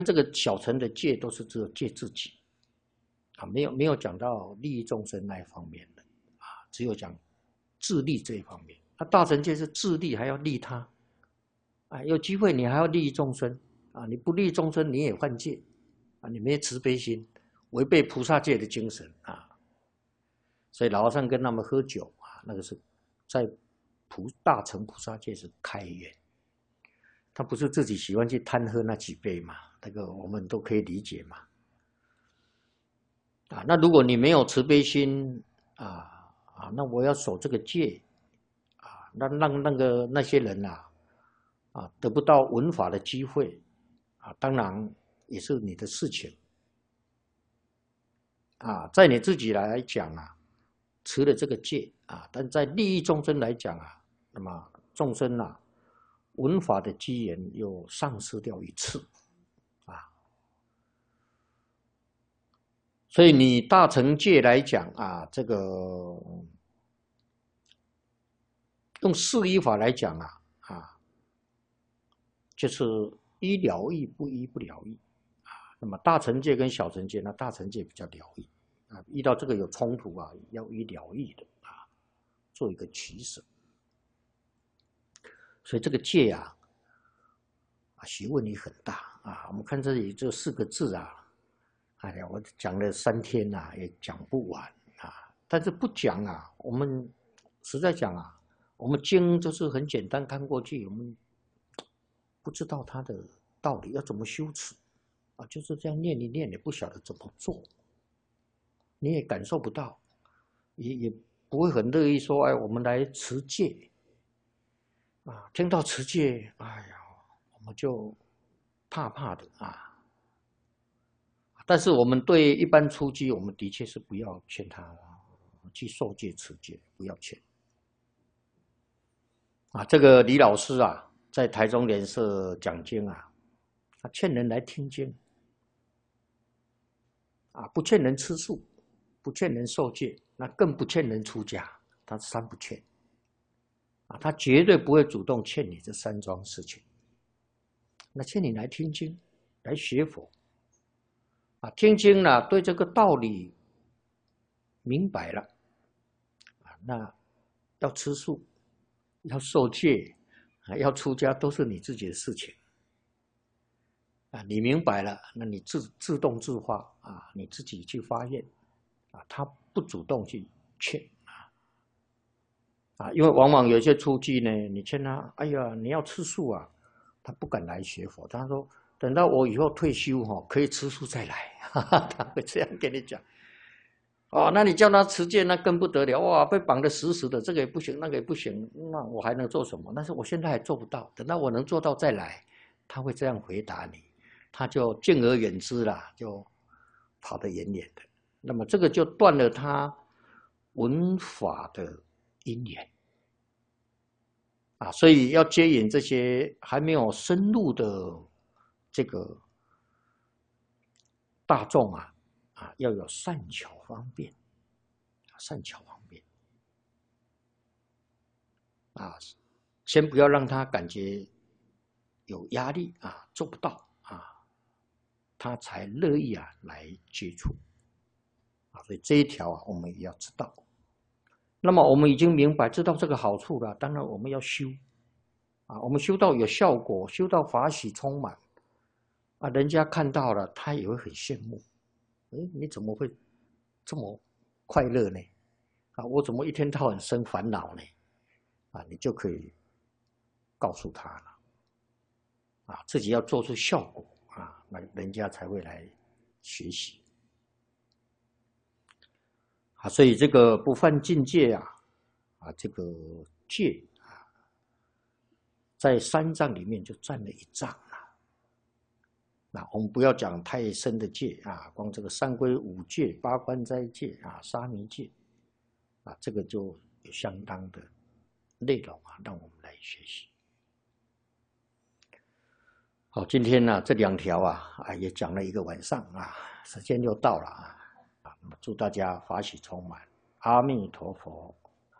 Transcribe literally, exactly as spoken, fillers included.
这个小乘的戒都是只有戒自己啊，没有没有讲到利益众生那一方面的啊，只有讲自利这一方面。那大乘戒是自利还要利他啊，有机会你还要利益众生啊，你不利益众生你也犯戒啊，你没慈悲心，违背菩萨戒的精神啊。所以老和尚跟他们喝酒啊，那个是在菩大乘菩萨戒是开眼。他不是自己喜欢去贪喝那几杯嘛，那个我们都可以理解嘛。啊，那如果你没有慈悲心啊啊，那我要守这个戒啊，那让那个那些人啊啊得不到闻法的机会啊，当然也是你的事情啊，在你自己来讲啊，持了这个戒啊，但在利益众生来讲啊，那么众生啊。闻法的机缘又丧失掉一次，啊，所以你大乘戒来讲啊，这个用四依法来讲啊，啊，就是依了义不依不了义啊。那么大乘戒跟小乘戒，那大乘戒比较了义啊，遇到这个有冲突啊，要依了义的啊，做一个取舍。所以这个戒啊，啊，学问也很大啊。我们看这里这四个字啊，哎呀，我讲了三天呐、啊，也讲不完啊。但是不讲啊，我们实在讲啊，我们经就是很简单看过去，我们不知道它的道理要怎么修持啊，就是这样念一念，也不晓得怎么做，你也感受不到，也也不会很乐意说，哎，我们来持戒。啊，听到持戒，哎呀，我们就怕怕的啊。但是我们对一般初机，我们的确是不要劝他去受戒持戒，不要劝。啊，这个李老师啊，在台中联社讲经啊，他劝人来听经，啊，不劝人吃素，不劝人受戒，那更不劝人出家，他三不劝。啊，他绝对不会主动劝你这三桩事情。那劝你来听经，来学佛。啊，听经呢，对这个道理明白了，啊，那要吃素，要受戒，啊，要出家，都是你自己的事情。啊，你明白了，那你自自动自发啊，你自己去发愿，啊，他不主动去劝。啊，因为往往有些初期呢，你劝他，哎呀，你要吃素啊，他不敢来学佛。他说，等到我以后退休哈、哦，可以吃素再来，哈哈，他会这样跟你讲。哦，那你叫他持戒，那更不得了哇，被绑得死死的，这个也不行，那个也不行，那我还能做什么？但是我现在还做不到，等到我能做到再来，他会这样回答你，他就敬而远之啦，就跑得远远的。那么这个就断了他闻法的因缘。啊，所以要接引这些还没有深入的这个大众啊，啊，要有善巧方便，善巧方便，啊，先不要让他感觉有压力啊，做不到啊，他才乐意啊来接触，啊，所以这一条啊，我们也要知道。那么我们已经明白知道这个好处了，当然我们要修啊，我们修到有效果，修到法喜充满啊，人家看到了他也会很羡慕，哎，你怎么会这么快乐呢？啊，我怎么一天到晚生烦恼呢？啊，你就可以告诉他了，啊，自己要做出效果啊，那人家才会来学习。啊，所以这个不犯禁戒啊，啊，这个戒啊，在三藏里面就占了一藏了。那我们不要讲太深的戒啊，光这个三归五戒、八关斋戒啊、沙弥戒啊，这个就有相当的内容啊，让我们来学习。好，今天呢、啊、这两条啊啊也讲了一个晚上啊，时间又到了啊。祝大家法喜充满，阿弥陀佛。